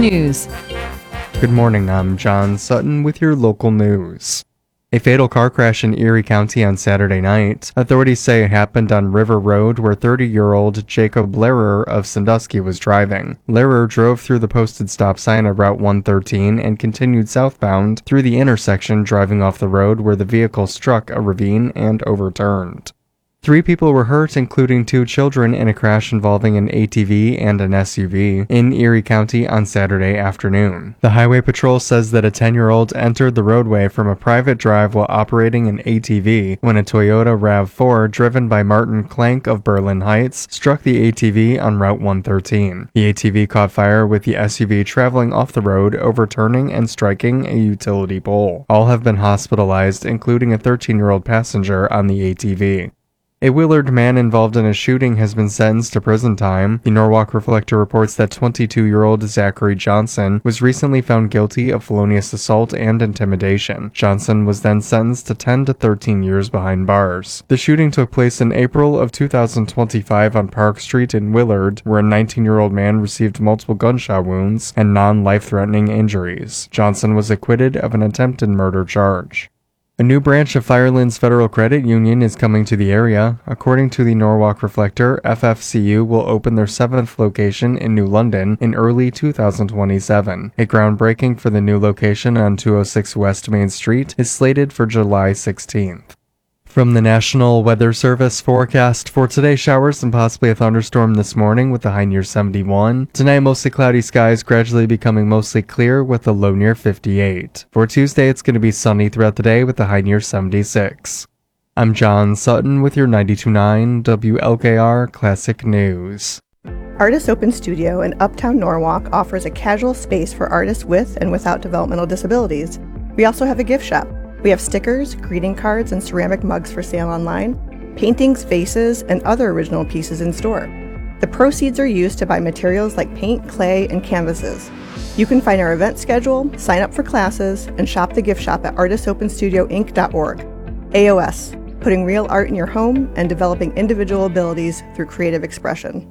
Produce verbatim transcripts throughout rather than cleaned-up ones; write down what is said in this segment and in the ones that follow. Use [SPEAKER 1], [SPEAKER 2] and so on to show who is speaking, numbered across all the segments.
[SPEAKER 1] News.
[SPEAKER 2] Good morning, I'm John Sutton with your local news. A fatal car crash in Erie County on Saturday night. Authorities say it happened on River Road where thirty-year-old Jacob Lehrer of Sandusky was driving. Lehrer drove through the posted stop sign of Route one thirteen and continued southbound through the intersection, driving off the road where the vehicle struck a ravine and overturned. Three people were hurt, including two children, in a crash involving an A T V and an S U V in Erie County on Saturday afternoon. The Highway Patrol says that a ten-year-old entered the roadway from a private drive while operating an A T V when a Toyota RAV four driven by Martin Clank of Berlin Heights struck the A T V on Route one thirteen. The A T V caught fire with the S U V traveling off the road, overturning and striking a utility pole. All have been hospitalized, including a thirteen-year-old passenger on the A T V. A Willard man involved in a shooting has been sentenced to prison time. The Norwalk Reflector reports that twenty-two-year-old Zachary Johnson was recently found guilty of felonious assault and intimidation. Johnson was then sentenced to ten to thirteen years behind bars. The shooting took place in April of two thousand twenty-five on Park Street in Willard, where a nineteen-year-old man received multiple gunshot wounds and non-life-threatening injuries. Johnson was acquitted of an attempted murder charge. A new branch of Firelands Federal Credit Union is coming to the area. According to the Norwalk Reflector, F F C U will open their seventh location in New London in early two thousand twenty-seven. A groundbreaking for the new location on two oh six West Main Street is slated for July sixteenth. From the National Weather Service forecast for today, showers and possibly a thunderstorm this morning with a high near seventy-one. Tonight, mostly cloudy skies, gradually becoming mostly clear with a low near fifty-eight. For Tuesday, it's going to be sunny throughout the day with a high near seventy-six. I'm John Sutton with your ninety-two point nine W L K R Classic News.
[SPEAKER 3] Artist Open Studio in Uptown Norwalk offers a casual space for artists with and without developmental disabilities. We also have a gift shop. We have stickers, greeting cards, and ceramic mugs for sale online, paintings, vases, and other original pieces in store. The proceeds are used to buy materials like paint, clay, and canvases. You can find our event schedule, sign up for classes, and shop the gift shop at artist open studio inc dot org. A O S, putting real art in your home and developing individual abilities through creative expression.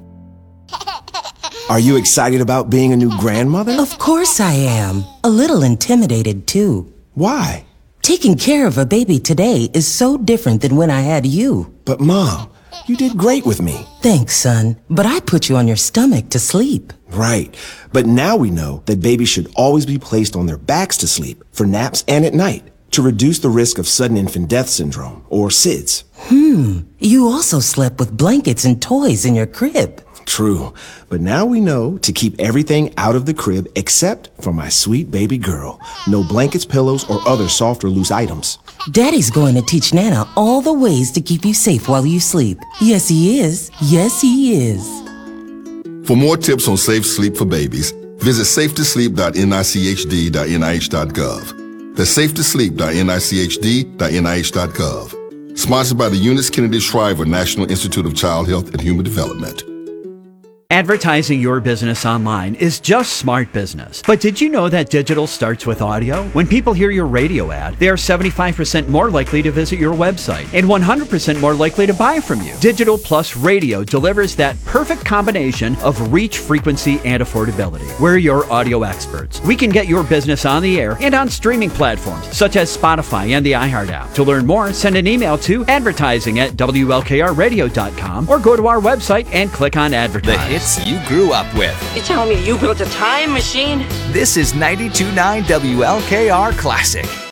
[SPEAKER 4] Are you excited about being a new grandmother?
[SPEAKER 5] Of course I am. A little intimidated, too.
[SPEAKER 4] Why?
[SPEAKER 5] Taking care of a baby today is so different than when I had you.
[SPEAKER 4] But Mom, you did great with me.
[SPEAKER 5] Thanks, son. But I put you on your stomach to sleep.
[SPEAKER 4] Right. But now we know that babies should always be placed on their backs to sleep, for naps and at night, to reduce the risk of sudden infant death syndrome, or S I D S.
[SPEAKER 5] Hmm. You also slept with blankets and toys in your crib.
[SPEAKER 4] True. But now we know to keep everything out of the crib except for my sweet baby girl. No blankets, pillows, or other soft or loose items.
[SPEAKER 5] Daddy's going to teach Nana all the ways to keep you safe while you sleep. Yes, he is. Yes, he is.
[SPEAKER 6] For more tips on safe sleep for babies, visit safe to sleep dot N I C H D dot N I H dot gov. That's safe to sleep dot N I C H D dot N I H dot gov. Sponsored by the Eunice Kennedy Shriver National Institute of Child Health and Human Development.
[SPEAKER 7] Advertising your business online is just smart business. But did you know that digital starts with audio? When people hear your radio ad, they are seventy-five percent more likely to visit your website and one hundred percent more likely to buy from you. Digital plus radio delivers that perfect combination of reach, frequency, and affordability. We're your audio experts. We can get your business on the air and on streaming platforms such as Spotify and the iHeart app. To learn more, send an email to advertising at W L K R radio dot com or go to our website and click on advertise.
[SPEAKER 8] You grew up with.
[SPEAKER 9] You're telling me you built a time machine?
[SPEAKER 8] This is ninety-two point nine W L K R Classic.